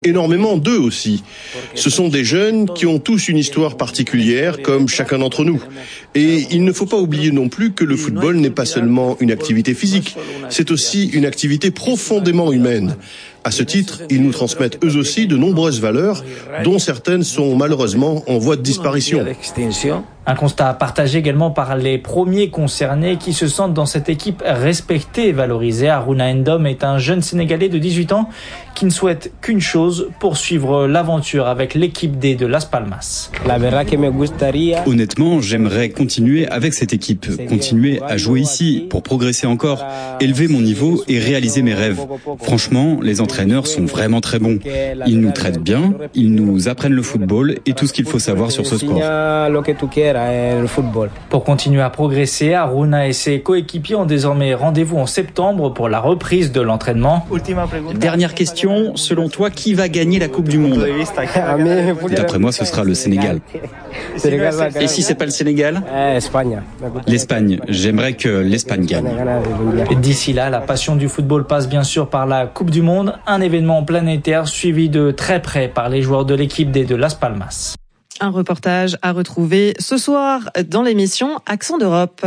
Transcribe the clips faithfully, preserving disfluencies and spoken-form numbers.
Énormément d'eux aussi. Ce sont des jeunes qui ont tous une histoire particulière, comme chacun d'entre nous. Et il ne faut pas oublier non plus que le football n'est pas seulement une activité physique, c'est aussi une activité profondément humaine. À ce titre, ils nous transmettent eux aussi de nombreuses valeurs, dont certaines sont malheureusement en voie de disparition. Un constat partagé également par les premiers concernés qui se sentent dans cette équipe respectée et valorisée. Aruna Ndom est un jeune Sénégalais de dix-huit ans qui ne souhaite qu'une chose, poursuivre l'aventure avec l'équipe D de Las Palmas. Honnêtement, j'aimerais continuer avec cette équipe, continuer à jouer ici pour progresser encore, élever mon niveau et réaliser mes rêves. Franchement, les entraîneurs sont vraiment très bons. Ils nous traitent bien, ils nous apprennent le football et tout ce qu'il faut savoir sur ce sport. Pour continuer à progresser, Aruna et ses coéquipiers ont désormais rendez-vous en septembre pour la reprise de l'entraînement. Dernière question, selon toi, qui va gagner la Coupe du Monde ? D'après moi, ce sera le Sénégal. Et si c'est pas le Sénégal ? L'Espagne. J'aimerais que l'Espagne gagne. D'ici là, la passion du football passe bien sûr par la Coupe du Monde, un événement planétaire suivi de très près par les joueurs de l'équipe D de Las Palmas. Un reportage à retrouver ce soir dans l'émission Accent d'Europe.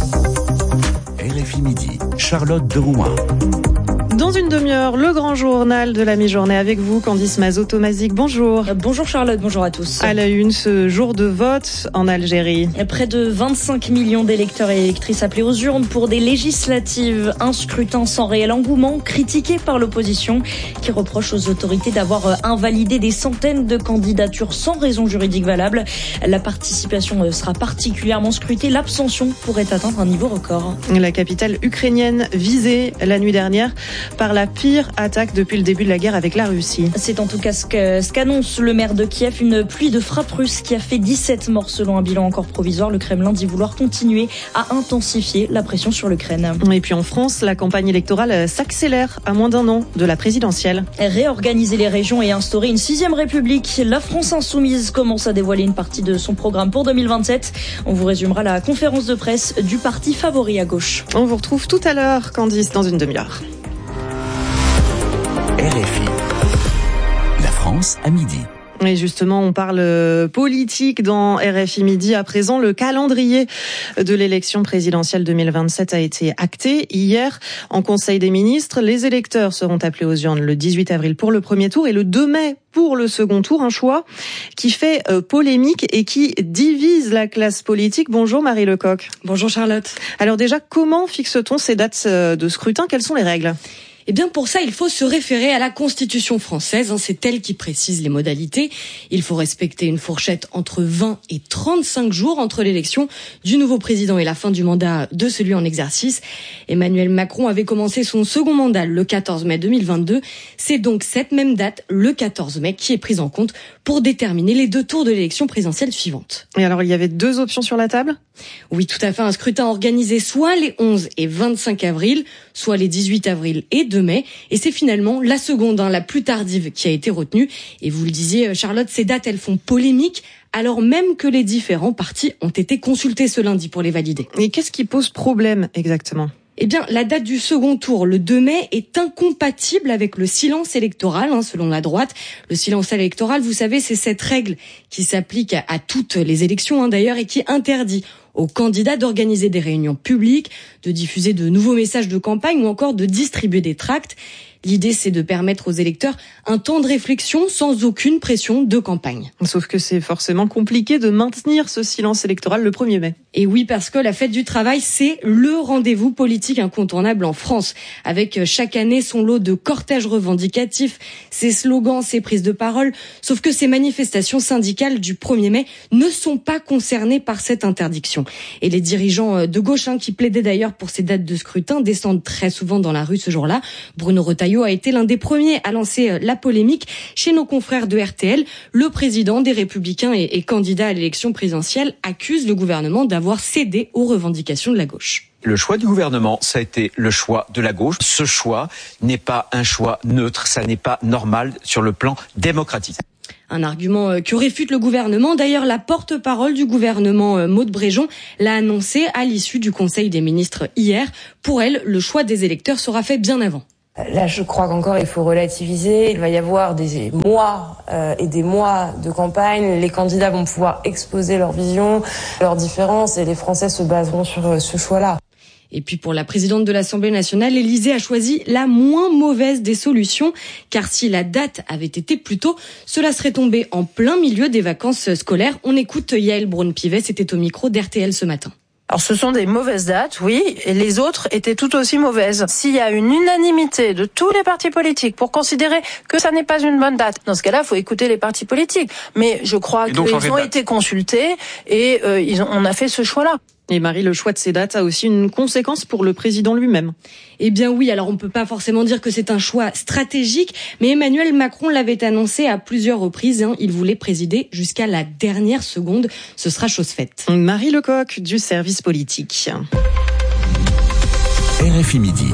R F I Midi, Charlotte Derouin. Dans une demi-heure, le grand journal de la mi-journée avec vous, Candice Mazo-Tomazic. Bonjour. Bonjour Charlotte, bonjour à tous. À la une, ce jour de vote en Algérie. Près de vingt-cinq millions d'électeurs et électrices appelés aux urnes pour des législatives. Un scrutin sans réel engouement, critiqué par l'opposition, qui reproche aux autorités d'avoir invalidé des centaines de candidatures sans raison juridique valable. La participation sera particulièrement scrutée. L'abstention pourrait atteindre un niveau record. La capitale ukrainienne visée la nuit dernière par la pire attaque depuis le début de la guerre avec la Russie. C'est en tout cas ce, que, ce qu'annonce le maire de Kiev, une pluie de frappes russes qui a fait dix-sept morts selon un bilan encore provisoire. Le Kremlin dit vouloir continuer à intensifier la pression sur l'Ukraine. Et puis en France, la campagne électorale s'accélère à moins d'un an de la présidentielle. Réorganiser les régions et instaurer une sixième république. La France insoumise commence à dévoiler une partie de son programme pour deux mille vingt-sept. On vous résumera la conférence de presse du parti favori à gauche. On vous retrouve tout à l'heure, Candice, dans une demi-heure. R F I. La France à midi. Et justement, on parle politique dans R F I Midi. À présent, le calendrier de l'élection présidentielle deux mille vingt-sept a été acté hier en Conseil des ministres. Les électeurs seront appelés aux urnes le dix-huit avril pour le premier tour et le deux mai pour le second tour. Un choix qui fait polémique et qui divise la classe politique. Bonjour Marie Lecoq. Bonjour Charlotte. Alors déjà, comment fixe-t-on ces dates de scrutin ? Quelles sont les règles ? Eh bien, pour ça, il faut se référer à la Constitution française. C'est elle qui précise les modalités. Il faut respecter une fourchette entre vingt et trente-cinq jours entre l'élection du nouveau président et la fin du mandat de celui en exercice. Emmanuel Macron avait commencé son second mandat le quatorze mai deux mille vingt-deux. C'est donc cette même date, le quatorze mai, qui est prise en compte pour déterminer les deux tours de l'élection présidentielle suivante. Et alors, il y avait deux options sur la table ? Oui, tout à fait. Un scrutin organisé soit les onze et vingt-cinq avril, soit les dix-huit avril et deux mai. Et c'est finalement la seconde, hein, la plus tardive, qui a été retenue. Et vous le disiez, Charlotte, ces dates, elles font polémique, alors même que les différents partis ont été consultés ce lundi pour les valider. Et qu'est-ce qui pose problème exactement ? Eh bien, la date du second tour, le deux mai, est incompatible avec le silence électoral, hein, selon la droite. Le silence électoral, vous savez, c'est cette règle qui s'applique à, à toutes les élections, hein, d'ailleurs, et qui interdit aux candidats d'organiser des réunions publiques, de diffuser de nouveaux messages de campagne ou encore de distribuer des tracts. L'idée, c'est de permettre aux électeurs un temps de réflexion sans aucune pression de campagne. Sauf que c'est forcément compliqué de maintenir ce silence électoral le premier mai. Et oui, parce que la fête du travail, c'est le rendez-vous politique incontournable en France. Avec chaque année son lot de cortèges revendicatifs, ses slogans, ses prises de parole. Sauf que ces manifestations syndicales du premier mai ne sont pas concernées par cette interdiction. Et les dirigeants de gauche, hein, qui plaidaient d'ailleurs pour ces dates de scrutin, descendent très souvent dans la rue ce jour-là. Bruno Retailleau a été l'un des premiers à lancer la polémique chez nos confrères de R T L. Le président des Républicains et, et candidat à l'élection présidentielle accuse le gouvernement d'avoir cédé aux revendications de la gauche. Le choix du gouvernement, ça a été le choix de la gauche. Ce choix n'est pas un choix neutre, ça n'est pas normal sur le plan démocratique. Un argument que réfute le gouvernement. D'ailleurs, la porte-parole du gouvernement, Maud Bréjon, l'a annoncé à l'issue du Conseil des ministres hier. Pour elle, le choix des électeurs sera fait bien avant. Là, je crois qu'encore il faut relativiser. Il va y avoir des mois euh, et des mois de campagne. Les candidats vont pouvoir exposer leur vision, leurs différences, et les Français se baseront sur ce choix-là. Et puis pour la présidente de l'Assemblée nationale, l'Élysée a choisi la moins mauvaise des solutions, car si la date avait été plus tôt, cela serait tombé en plein milieu des vacances scolaires. On écoute Yaël Braun-Pivet, c'était au micro d'R T L ce matin. Alors ce sont des mauvaises dates, oui, et les autres étaient tout aussi mauvaises. S'il y a une unanimité de tous les partis politiques pour considérer que ça n'est pas une bonne date, dans ce cas-là, il faut écouter les partis politiques. Mais je crois qu'ils ont été consultés et euh, ils ont, on a fait ce choix-là. Et Marie, le choix de ces dates a aussi une conséquence pour le président lui-même. Eh bien oui, alors on ne peut pas forcément dire que c'est un choix stratégique, mais Emmanuel Macron l'avait annoncé à plusieurs reprises. Hein, il voulait présider jusqu'à la dernière seconde. Ce sera chose faite. Marie Lecoq du service politique. R F I Midi.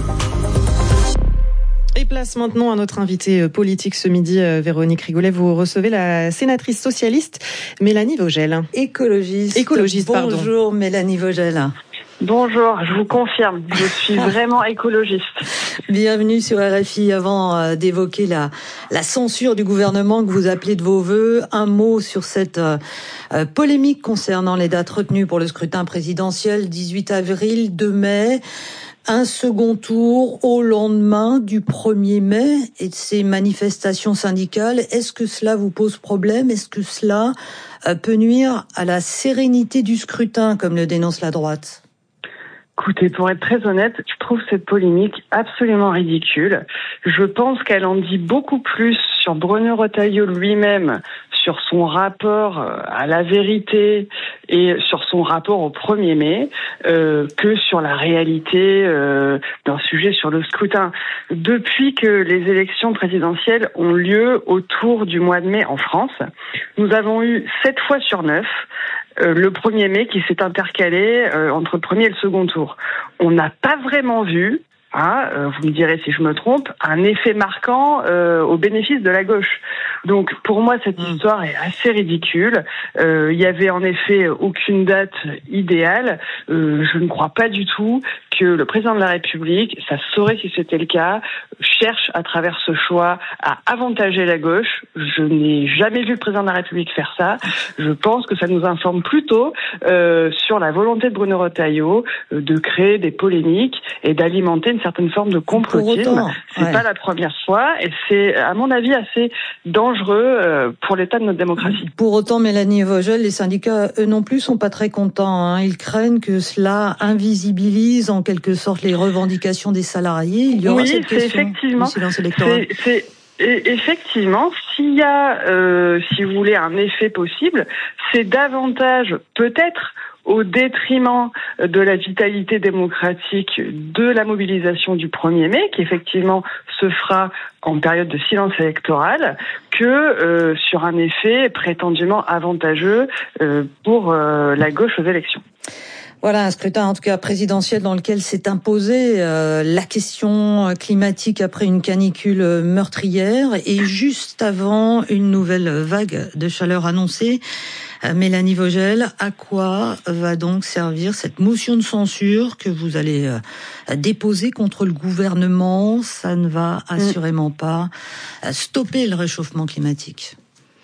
Et place maintenant à notre invitée politique ce midi, Véronique Rigolet. Vous recevez la sénatrice socialiste Mélanie Vogel. Écologiste. Écologiste, Bonjour, pardon. Bonjour Mélanie Vogel. Bonjour, je vous confirme, je suis vraiment écologiste. Bienvenue sur R F I. Avant euh, d'évoquer la, la censure du gouvernement que vous appelez de vos vœux, un mot sur cette euh, euh, polémique concernant les dates retenues pour le scrutin présidentiel, dix-huit avril, deux mai. Un second tour au lendemain du premier mai et de ces manifestations syndicales. Est-ce que cela vous pose problème? Est-ce que cela peut nuire à la sérénité du scrutin, comme le dénonce la droite? Écoutez, pour être très honnête, je trouve cette polémique absolument ridicule. Je pense qu'elle en dit beaucoup plus sur Bruno Retailleau lui-même, sur son rapport à la vérité et sur son rapport au premier mai, euh, que sur la réalité euh, d'un sujet sur le scrutin. Depuis que les élections présidentielles ont lieu autour du mois de mai en France, nous avons eu sept fois sur neuf Euh, le premier mai qui s'est intercalé euh, entre le premier et le second tour. On n'a pas vraiment vu, hein, euh, vous me direz si je me trompe, un effet marquant euh, au bénéfice de la gauche. Donc pour moi cette mmh. histoire est assez ridicule. Euh, il y avait en effet aucune date idéale. Euh, je ne crois pas du tout que le président de la République, ça se saurait si c'était le cas, cherche à travers ce choix à avantager la gauche. Je n'ai jamais vu le président de la République faire ça. Je pense que ça nous informe plutôt euh, sur la volonté de Bruno Retailleau euh, de créer des polémiques et d'alimenter une certaine forme de complotisme. Autant, c'est ouais. pas la première fois et c'est, à mon avis, assez dangereux euh, pour l'état de notre démocratie. Pour autant, Mélanie Vogel, les syndicats, eux non plus, sont pas très contents. Hein. Ils craignent que cela invisibilise en quelque sorte les revendications des salariés. Il y aura oui, cette c'est question effectivement, du silence électoral. C'est, c'est... Et effectivement, s'il y a, euh, si vous voulez, un effet possible, c'est davantage peut-être au détriment de la vitalité démocratique de la mobilisation du premier mai, qui effectivement se fera en période de silence électoral, que euh, sur un effet prétendument avantageux euh, pour euh, la gauche aux élections. Voilà, un scrutin en tout cas présidentiel dans lequel s'est imposée euh, la question climatique après une canicule meurtrière et juste avant une nouvelle vague de chaleur annoncée. Euh, Mélanie Vogel, à quoi va donc servir cette motion de censure que vous allez euh, déposer contre le gouvernement? Ça ne va assurément pas stopper le réchauffement climatique.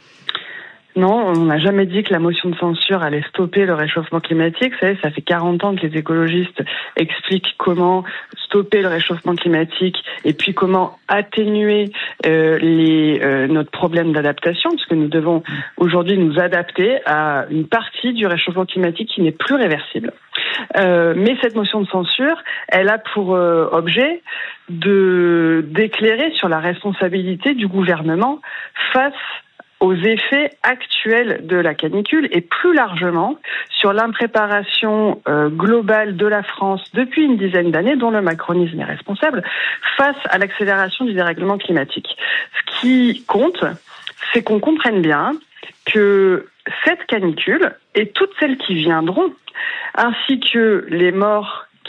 Non, on n'a jamais dit que la motion de censure allait stopper le réchauffement climatique. Vous savez, ça fait quarante ans que les écologistes expliquent comment stopper le réchauffement climatique et puis comment atténuer euh, les, euh, notre problème d'adaptation, parce que nous devons aujourd'hui nous adapter à une partie du réchauffement climatique qui n'est plus réversible. Euh, mais cette motion de censure, elle a pour euh, objet de d'éclairer sur la responsabilité du gouvernement face aux effets actuels de la canicule et plus largement sur l'impréparation euh, globale de la France depuis une dizaine d'années, dont le macronisme est responsable, face à l'accélération du dérèglement climatique. Ce qui compte, c'est qu'on comprenne bien que cette canicule et toutes celles qui viendront, ainsi que les morts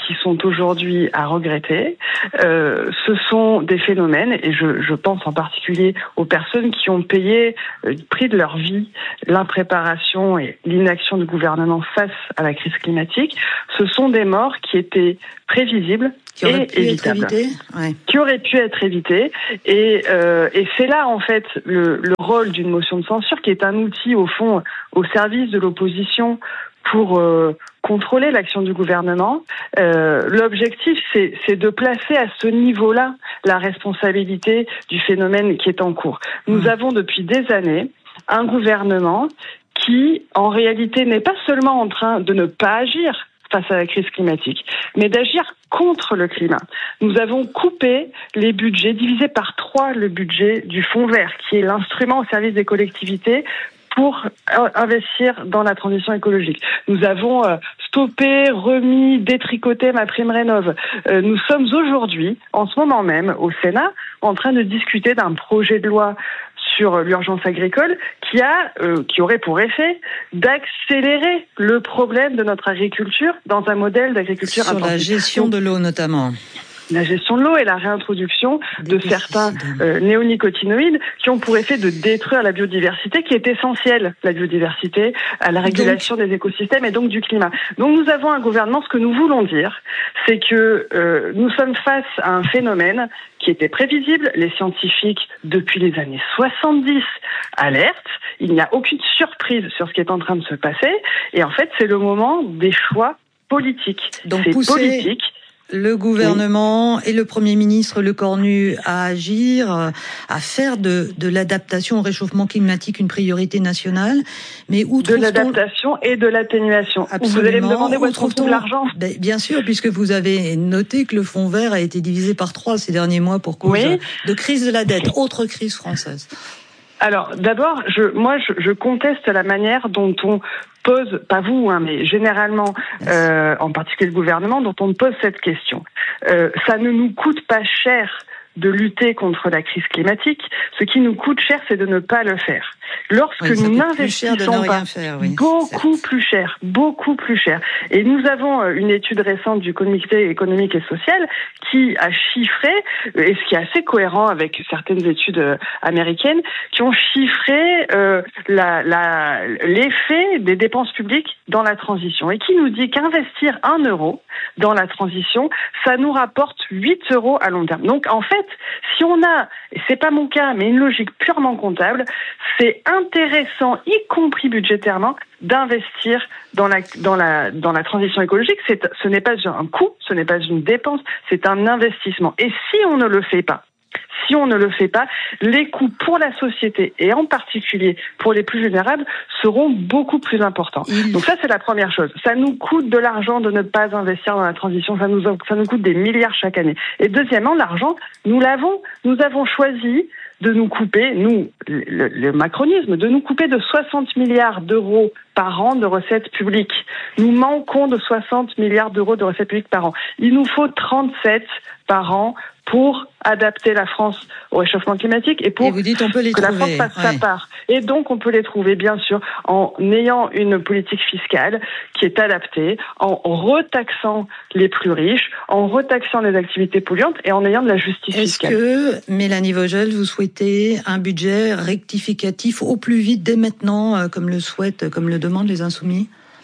qui sont aujourd'hui à regretter. Euh, ce sont des phénomènes, et je, je pense en particulier aux personnes qui ont payé le prix de leur vie l'impréparation et l'inaction du gouvernement face à la crise climatique. Ce sont des morts qui étaient prévisibles qui auraient et pu évitables, être évitées, ouais. qui auraient pu être évitées. Et, euh, et c'est là, en fait, le, le rôle d'une motion de censure, qui est un outil, au fond, au service de l'opposition pour euh, contrôler l'action du gouvernement. Euh, l'objectif, c'est, c'est de placer à ce niveau-là la responsabilité du phénomène qui est en cours. Nous mmh. avons depuis des années un gouvernement qui, en réalité, n'est pas seulement en train de ne pas agir face à la crise climatique, mais d'agir contre le climat. Nous avons coupé les budgets, divisé par trois le budget du Fonds vert, qui est l'instrument au service des collectivités pour investir dans la transition écologique. Nous avons euh, stoppé, remis, détricoté ma prime rénov. Euh, nous sommes aujourd'hui, en ce moment même, au Sénat, en train de discuter d'un projet de loi sur l'urgence agricole qui a, euh, qui aurait pour effet d'accélérer le problème de notre agriculture dans un modèle d'agriculture sur intensive. La gestion de l'eau notamment. La gestion de l'eau et la réintroduction de certains euh, néonicotinoïdes qui ont pour effet de détruire la biodiversité, qui est essentielle, la biodiversité, à la régulation donc, des écosystèmes et donc du climat. Donc nous avons un gouvernement, ce que nous voulons dire, c'est que euh, nous sommes face à un phénomène qui était prévisible. Les scientifiques, depuis les années soixante-dix, alertent. Il n'y a aucune surprise sur ce qui est en train de se passer. Et en fait, c'est le moment des choix politiques. Donc c'est pousser... politique. Le gouvernement oui. et le Premier ministre Lecornu à agir, à faire de, de l'adaptation au réchauffement climatique une priorité nationale. Mais où de l'adaptation et de l'atténuation. Absolument. Vous allez me demander où, où trouve trouve l'argent. Ben, bien sûr, puisque vous avez noté que le Fonds vert a été divisé par trois ces derniers mois pour cause oui. de crise de la dette, autre crise française. Alors, d'abord, je, moi, je, je conteste la manière dont on pose, pas vous, hein, mais généralement, euh, en particulier le gouvernement, dont on pose cette question. Euh, ça ne nous coûte pas cher de lutter contre la crise climatique. Ce qui nous coûte cher, c'est de ne pas le faire. Lorsque oui, nous n'investissons pas, faire, oui. beaucoup plus cher, beaucoup plus cher. Et nous avons une étude récente du Comité économique et social qui a chiffré, et ce qui est assez cohérent avec certaines études américaines, qui ont chiffré euh, la, la, l'effet des dépenses publiques dans la transition et qui nous dit qu'investir un euro dans la transition, ça nous rapporte huit euros à long terme. Donc en fait, si on a, et c'est pas mon cas, mais une logique purement comptable, c'est intéressant, y compris budgétairement, d'investir dans la dans la dans la transition écologique. C'est, ce n'est pas un coût, ce n'est pas une dépense, c'est un investissement. Et si on ne le fait pas, si on ne le fait pas, les coûts pour la société et en particulier pour les plus vulnérables seront beaucoup plus importants. Mmh. Donc ça, c'est la première chose. Ça nous coûte de l'argent de ne pas investir dans la transition. Ça nous, ça nous coûte des milliards chaque année. Et deuxièmement, l'argent, nous l'avons. Nous avons choisi de nous couper, nous, le, le macronisme, de nous couper de soixante milliards d'euros par an de recettes publiques. Nous manquons de soixante milliards d'euros de recettes publiques par an. Il nous faut trente-sept par an pour adapter la France au réchauffement climatique et pour et vous dites, on peut les que trouver, la France fasse ouais. sa part. Et donc, on peut les trouver, bien sûr, en ayant une politique fiscale qui est adaptée, en retaxant les plus riches, en retaxant les activités polluantes et en ayant de la justice Est-ce fiscale. Est-ce que, Mélanie Vogel, vous souhaitez un budget rectificatif au plus vite dès maintenant, comme le souhaitent, comme le demandent les Insoumis ?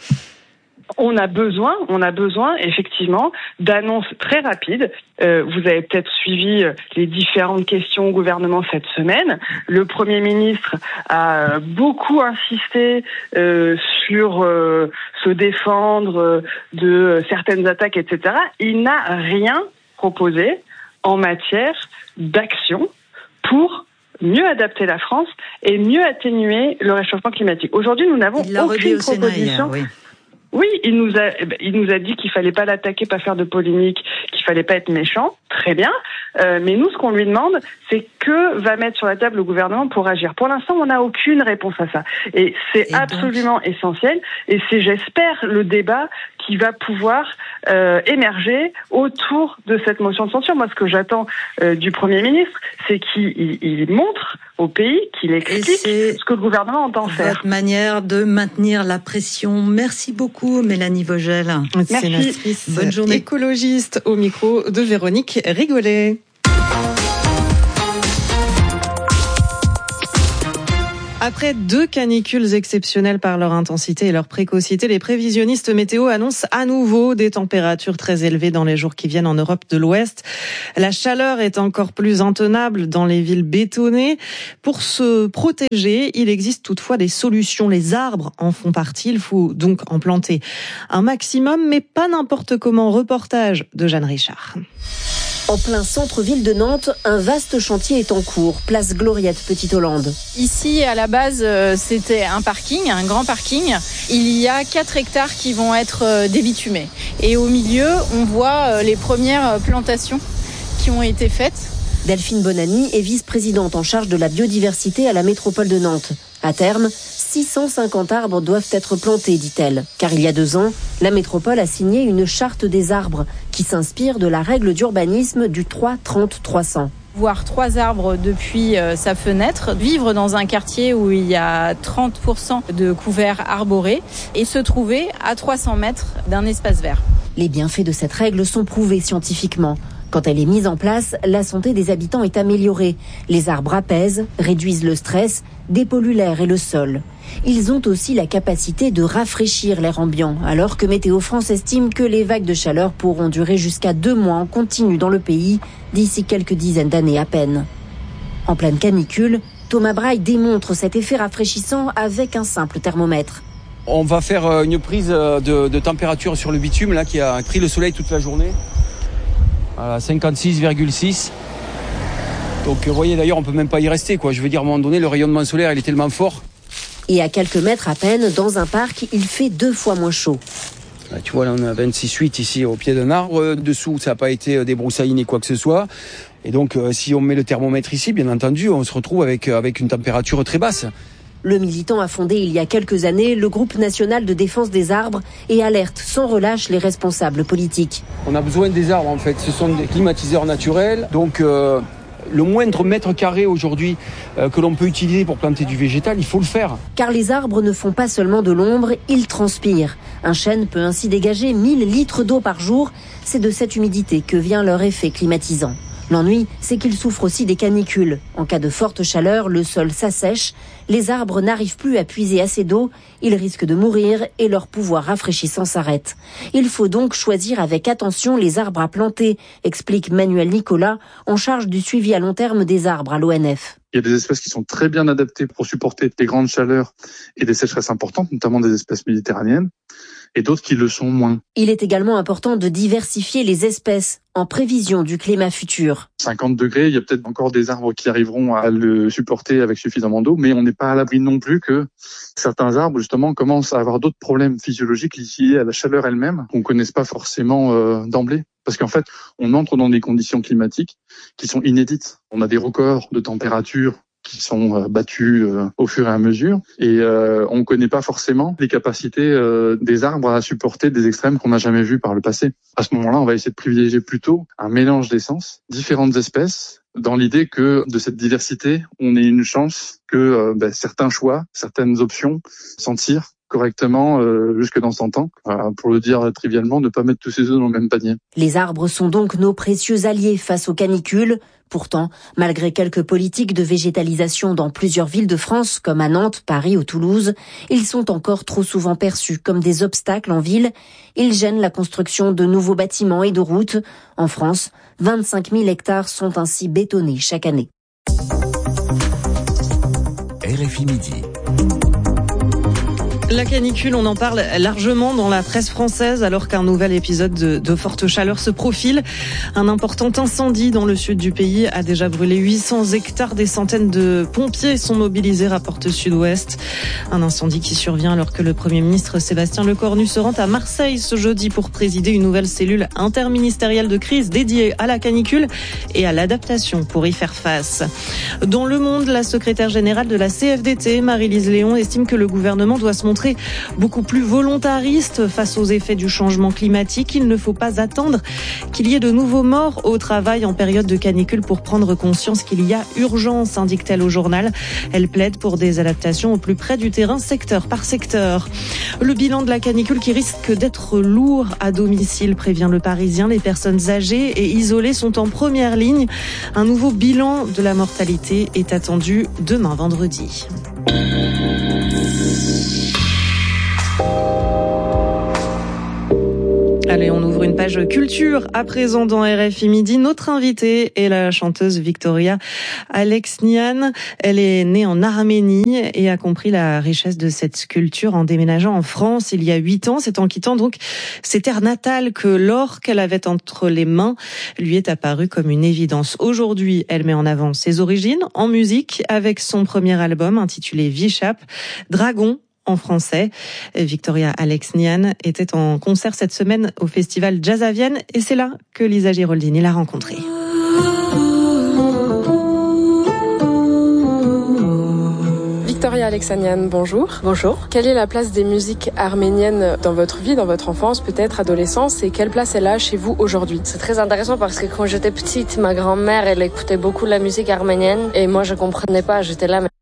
On a besoin, on a besoin effectivement d'annonces très rapides. Euh, vous avez peut-être suivi les différentes questions au gouvernement cette semaine. Le Premier ministre a beaucoup insisté euh, sur euh, se défendre de certaines attaques, et cetera. Il n'a rien proposé en matière d'action pour mieux adapter la France et mieux atténuer le réchauffement climatique. Aujourd'hui, nous n'avons aucune proposition. Sénat, oui. Oui, il nous a, il nous a dit qu'il fallait pas l'attaquer, pas faire de polémique, qu'il fallait pas être méchant. Très bien. Euh, mais nous, ce qu'on lui demande, c'est que va mettre sur la table le gouvernement pour agir. Pour l'instant, on n'a aucune réponse à ça. Et c'est et absolument donc... essentiel. Et c'est, j'espère, le débat qui va pouvoir euh, émerger autour de cette motion de censure. Moi, ce que j'attends euh, du Premier ministre, c'est qu'il il, il montre au pays, qu'il explique ce que le gouvernement entend faire. Votre manière de maintenir la pression. Merci beaucoup, Mélanie Vogel. Merci. Bonne journée. Écologiste au micro de Véronique Rigolet. Après deux canicules exceptionnelles par leur intensité et leur précocité, les prévisionnistes météo annoncent à nouveau des températures très élevées dans les jours qui viennent en Europe de l'Ouest. La chaleur est encore plus intenable dans les villes bétonnées. Pour se protéger, il existe toutefois des solutions. Les arbres en font partie. Il faut donc en planter un maximum, mais pas n'importe comment. Reportage de Jeanne Richard. En plein centre-ville de Nantes, un vaste chantier est en cours, place Gloriette Petite-Hollande. Ici, à la base, c'était un parking, un grand parking. Il y a quatre hectares qui vont être débitumés. Et au milieu, on voit les premières plantations qui ont été faites. Delphine Bonani est vice-présidente en charge de la biodiversité à la métropole de Nantes. À terme, six cent cinquante arbres doivent être plantés, dit-elle. Car il y a deux ans, la métropole a signé une charte des arbres qui s'inspire de la règle d'urbanisme du trois trente trois cents. Voir trois arbres depuis euh, sa fenêtre, vivre dans un quartier où il y a trente pour cent de couverts arborés et se trouver à trois cents mètres d'un espace vert. Les bienfaits de cette règle sont prouvés scientifiquement. Quand elle est mise en place, la santé des habitants est améliorée. Les arbres apaisent, réduisent le stress, dépolluent l'air et le sol. Ils ont aussi la capacité de rafraîchir l'air ambiant, alors que Météo France estime que les vagues de chaleur pourront durer jusqu'à deux mois en continu dans le pays, d'ici quelques dizaines d'années à peine. En pleine canicule, Thomas Braille démontre cet effet rafraîchissant avec un simple thermomètre. On va faire une prise de, de température sur le bitume là, qui a pris le soleil toute la journée. À cinquante-six virgule six. Donc vous voyez d'ailleurs on peut même pas y rester quoi. Je veux dire à un moment donné le rayonnement solaire il est tellement fort. Et à quelques mètres à peine, dans un parc, il fait deux fois moins chaud. Là, tu vois là on a vingt-six huit ici au pied d'un arbre. Dessous ça n'a pas été débroussaillé ni quoi que ce soit. Et donc euh, si on met le thermomètre ici, bien entendu on se retrouve avec, avec une température très basse. Le militant a fondé il y a quelques années le groupe national de défense des arbres et alerte sans relâche les responsables politiques. On a besoin des arbres en fait, ce sont des climatiseurs naturels. Donc euh, le moindre mètre carré aujourd'hui euh, que l'on peut utiliser pour planter du végétal, il faut le faire. Car les arbres ne font pas seulement de l'ombre, ils transpirent. Un chêne peut ainsi dégager mille litres d'eau par jour. C'est de cette humidité que vient leur effet climatisant. L'ennui, c'est qu'ils souffrent aussi des canicules. En cas de forte chaleur, le sol s'assèche, les arbres n'arrivent plus à puiser assez d'eau, ils risquent de mourir et leur pouvoir rafraîchissant s'arrête. Il faut donc choisir avec attention les arbres à planter, explique Manuel Nicolas, en charge du suivi à long terme des arbres à l'O N F. Il y a des espèces qui sont très bien adaptées pour supporter des grandes chaleurs et des sécheresses importantes, notamment des espèces méditerranéennes, et d'autres qui le sont moins. Il est également important de diversifier les espèces en prévision du climat futur. cinquante degrés, il y a peut-être encore des arbres qui arriveront à le supporter avec suffisamment d'eau, mais on n'est pas à l'abri non plus que certains arbres, justement, commencent à avoir d'autres problèmes physiologiques liés à la chaleur elle-même qu'on ne connaisse pas forcément euh, d'emblée. Parce qu'en fait, on entre dans des conditions climatiques qui sont inédites. On a des records de température qui sont battus euh, au fur et à mesure. Et euh, on ne connaît pas forcément les capacités euh, des arbres à supporter des extrêmes qu'on n'a jamais vus par le passé. À ce moment-là, on va essayer de privilégier plutôt un mélange d'essences, différentes espèces, dans l'idée que de cette diversité, on ait une chance que euh, ben, certains choix, certaines options s'en tirent correctement euh, jusque dans cent ans. Voilà, pour le dire trivialement, ne pas mettre tous ses œufs dans le même panier. Les arbres sont donc nos précieux alliés face aux canicules. Pourtant, malgré quelques politiques de végétalisation dans plusieurs villes de France, comme à Nantes, Paris ou Toulouse, ils sont encore trop souvent perçus comme des obstacles en ville. Ils gênent la construction de nouveaux bâtiments et de routes. En France, vingt-cinq mille hectares sont ainsi bétonnés chaque année. R F I Midi. La canicule, on en parle largement dans la presse française alors qu'un nouvel épisode de, de forte chaleur se profile. Un important incendie dans le sud du pays a déjà brûlé huit cents hectares. Des centaines de pompiers sont mobilisés, rapporte Sud-Ouest. Un incendie qui survient alors que le Premier ministre Sébastien Lecornu se rend à Marseille ce jeudi pour présider une nouvelle cellule interministérielle de crise dédiée à la canicule et à l'adaptation pour y faire face. Dans Le Monde, la secrétaire générale de la C F D T, Marie-Lise Léon, estime que le gouvernement doit se montrer montré beaucoup plus volontariste face aux effets du changement climatique. Il ne faut pas attendre qu'il y ait de nouveaux morts au travail en période de canicule pour prendre conscience qu'il y a urgence, indique-t-elle au journal. Elle plaide pour des adaptations au plus près du terrain, secteur par secteur. Le bilan de la canicule qui risque d'être lourd à domicile, prévient le Parisien. Les personnes âgées et isolées sont en première ligne. Un nouveau bilan de la mortalité est attendu demain vendredi. Allez, on ouvre une page culture à présent dans R F I Midi. Notre invitée est la chanteuse Victoria Alexian. Elle est née en Arménie et a compris la richesse de cette culture en déménageant en France il y a huit ans. C'est en quittant donc ses terres natales que l'or qu'elle avait entre les mains lui est apparu comme une évidence. Aujourd'hui, elle met en avant ses origines en musique avec son premier album intitulé Vichap, Dragon en français. Victoria Alexian était en concert cette semaine au festival Jazz à Vienne et c'est là que Lisa Giraldini l'a rencontrée. Victoria Alexian, bonjour. Bonjour. Quelle est la place des musiques arméniennes dans votre vie, dans votre enfance, peut-être adolescence, et quelle place elle a chez vous aujourd'hui? C'est très intéressant parce que quand j'étais petite, ma grand-mère, elle écoutait beaucoup la musique arménienne et moi je comprenais pas, j'étais là, mais